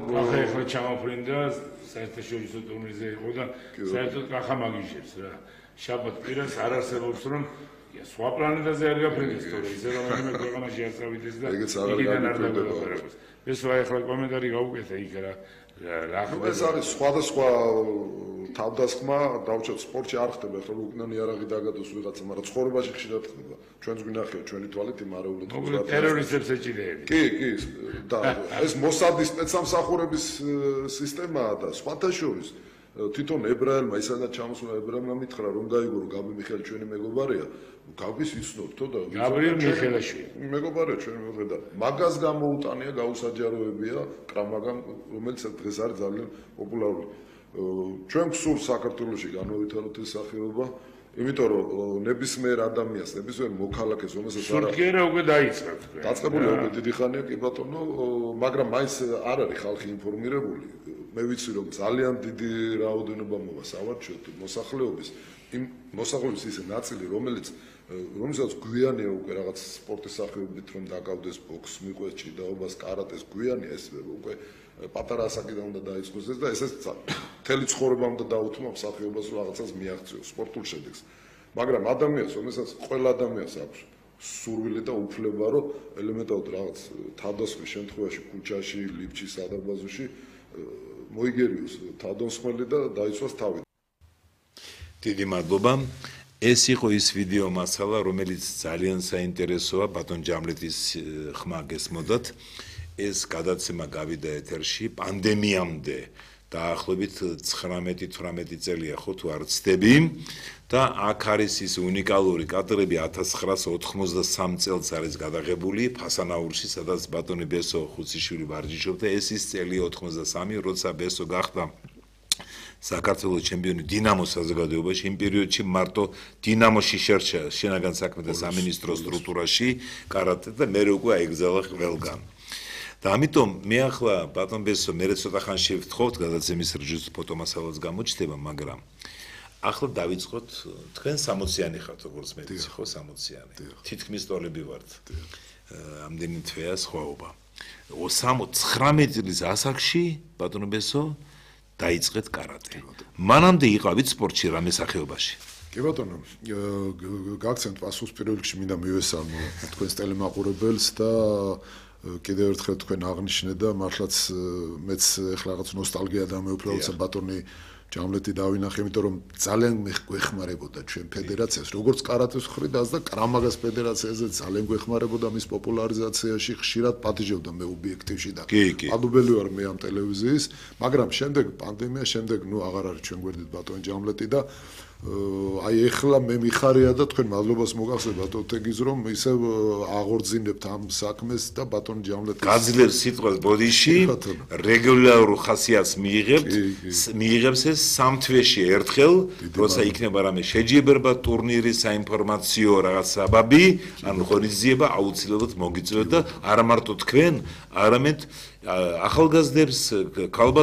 ახლა ჩამოფრინდა საერთაშორისო ტურნირზე იყო და საერთოდ კახა მაგიჟებს რა. შაბათ კვირას არ არსებობს რომ სხვა პლანეტაზე არ გაფრინდეს თორე ისე რომ მე ქვეყანაში არ წავიდეს და იქიდან არ დაგველაპარაკოს. ეს რა ახლა კომენტარი გაუკეთე იქ რა. ეს არის სხვადასხვა თავდასხმა, დავუჩვენოთ სპორტში არ ხდება, ახლა უკნანი არაღი დაგადოს ვიღაცა, მაგრამ ცხოვრებაში ხშირად ხდება. ჩვენს გვინახია ჩვენი თვალით იმ არეულით. ტერორისტებს ეჭირეები. კი, და ეს მოსადის სპეცსამსახურების სისტემაა და სხვათა შორის თვითონ ებრაელმა ისედაც ჩამოსულა ებრაელმა მითხრა რომ გაიგო რომ გაბი მიხელი ჩვენი მეგობარია, გაბის იცნობთო და გაბრიელ მიხელაშვილი. მეგობარია ჩვენი მეგობარი და მაგას გამოუტანია გაუსაჯაროებია კრამაგამ, რომელიც დღეს არის ძალიან პოპულარული. ჩვენ გსურს საქართველოში განავითაროთ ეს სახეობა, იმიტომ რომ ნებისმიერ ადამიანს, ნებისმიერ მოქალაქეს, რომელსაც სულკერა უკვე დაიწყა თქვენ. დაწყებულია უკვე დიდი ხანია, კი ბატონო, მაგრამ მაინც არ არის ხალხი ინფორმირებული. მე ვიცი რომ ძალიან დიდი რაოდენობა მოვა სავარჯიშოდ მოსახლეობის, იმ მოსახლეობის ისე ნაწილი, რომელსაც გვიანია უკვე რაღაც სპორტის სახეობებით რომ დაკავდეს ბოქს, მიყვეს ჭიდაობას, კარატეს, გვიანია ეს უკვე პატარა ასაკიდან უნდა დაიწყოს ეს და ესეც მთელი ცხოვრება უნდა დაუთმო სახეობას რომ რაღაცას მიაღწიოს სპორტულ შედეგს. მაგრამ ადამიანს, რომელსაც ყველა ადამიანს აქვს სურვილი და უფლება რომ ელემენტარულად რაღაც თავდასხმის შემთხვევაში ქუჩაში, ლიფჩში, სადარბაზოში მოიგერიოს თავდასხმელი და დაიცვას თავი. დიდი მადლობა. ეს იყო ის ვიდეო მასალა, რომელიც ძალიან საინტერესოა, ბატონ ჯამლეთის ხმა გესმოდათ. ეს გადაცემა გავიდა ეთერში პანდემიამდე დაახლოებით 19-18 წელია ხო თუ არ ვცდები და აქ არის ის უნიკალური კადრები 1993 წელს არის გადაღებული ფასანაურში, სადაც ბატონი ბესო ხუციშვილი ვარჯიშობდა. ეს ის წელი 93, როცა ბესო გახდა საქართველოს ჩემპიონი დინამოს საზოგადოებაში. იმ პერიოდში მარტო დინამოში შერჩა შინაგან საქმეთა სამინისტროს სტრუქტურაში კარატე და მე უკვე აიგზალა ყველგან. და ამიტომ მე ახლა ბატონ ბესო მე ცოტა ხანში ვთხოვთ გადაცემის რჯის ფოტომასალაც გამოჩნდება, მაგრამ ახლა დავიწყოთ თქვენ 60-იანი ხართ როგორც მე ვიცი ხო 60-იანი. თითქმის ტოლები ვართ. ამდენი თვეა სხვაობა. 19 წლის ასაკში ბატონ ბესო დაიწყეთ კარატე. მანამდე იყავით სპორტში რამე სახეობაში? კი ბატონო, გაგცემთ პასუხს პირველ რიგში მინდა მივესალმო თქვენს ტელემაყურებელს და კიდევ ერთხელ თქვენ აღნიშნეთ და მართლაც მეც ეხლა რაღაც ნოსტალგია დამეუფლა, როცა ბატონი ჯამლეთი დავინახე, იმიტომ რომ ძალიან გვეხმარებოდა ჩვენ ფედერაციას, როგორც კარატეს მხრიდანაც და კრამაგას ფედერაციაზე ძალიან გვეხმარებოდა მის პოპულარიზაციაში, ხშირად პატიჟებდა მე ობიექტივში და პადუბელი ვარ მე ამ ტელევიზიის, მაგრამ შემდეგ პანდემია, შემდეგ აღარ არის ჩვენ გვერდით ბატონი ჯამლეთი და აი ეხლა მე მიხარია და თქვენ მადლობას მოგახსენებთ ბატონ თეგის რომ ისე აღორძინებთ ამ საქმეს და ბატონ ჯამლეთის გაძლევს სიტყვას ბოდიში რეგულარულ ხასიათს მიიღებს ეს სამ თვეში ერთხელ როცა იქნება რამე შეჯიბრება ტურნირი საინფორმაციო რაღაც საბაბი ანუ ღონისძიება აუცილებლად მოგიწევთ და არა მარტო თქვენ არამედ ახალგაზრდებს